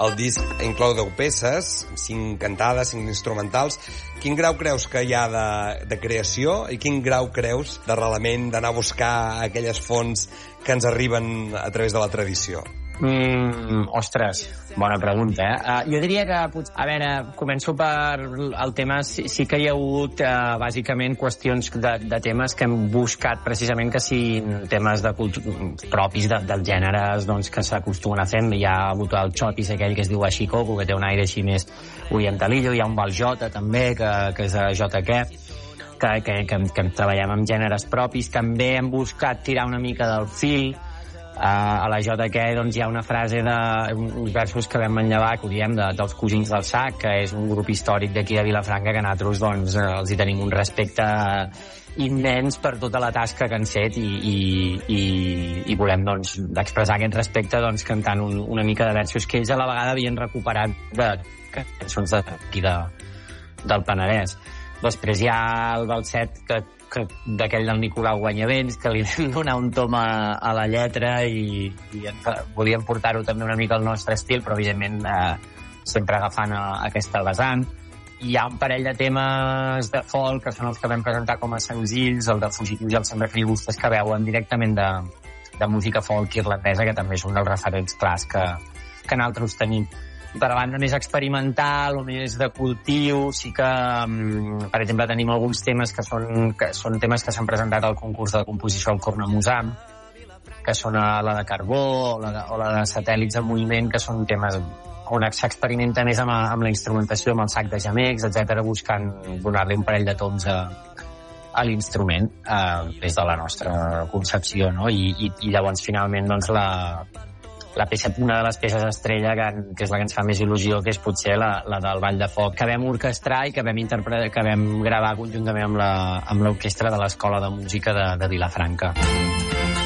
El disc inclou 10 peces, 5 cantades, 5 instrumentals. Quin grau creus que hi ha de creació i quin grau creus d'arrelament, d'anar a buscar aquelles fonts que ens arriben a través de la tradició? Ostres, bona pregunta, jo diria que, a veure, començo per el tema, sí que hi ha hagut bàsicament qüestions de temes que hem buscat precisament que siguin temes propis dels gèneres doncs, que s'acostumen a fer. Hi ha hagut el xotis aquell que es diu Ashikoku, que té un aire així més orientalillo, hi ha un baljota també, que és jotaquer, que treballem amb gèneres propis. També hem buscat tirar una mica del fil. A la JK doncs, hi ha una frase uns versos que vam manllevar, que ho diem, dels Cosins del Sac, que és un grup històric d'aquí de Vilafranca que nosaltres doncs, els hi tenim un respecte immens per tota la tasca que han fet i volem doncs, expressar aquest respecte doncs, cantant una mica de versos que ells a la vegada havien recuperat de cançons d'aquí del Penedès. Després hi ha el Balset, d'aquell del Nicolau Guanyavents, que li vam donar un tom a la lletra i volíem portar-ho també una mica al nostre estil, però evidentment sempre agafant aquesta vessant. Hi ha un parell de temes de folk que són els que vam presentar com a senzills, el de Fugitius i el Sempre Filibustes, que veuen directament de música folk irlandesa, que també és un dels referents clars que nosaltres tenim. Per a banda més experimental o més de cultiu, sí que, per exemple, tenim alguns temes que són temes que s'han presentat al concurs de composició al Cornamusam, que són la de Carbó o la de Satèl·lits en moviment, que són temes on s'experimenta més amb la instrumentació, amb el sac de gemecs, etc., buscant donar-li un parell de tons a l'instrument des de la nostra concepció, no? I llavors, finalment, doncs, una de les peces estrella, que és la que ens fa més il·lusió, que és potser la del Ball de Foc, que vam orquestrar i que vam gravar conjuntament amb l'orquestra de l'Escola de Música de Vilafranca.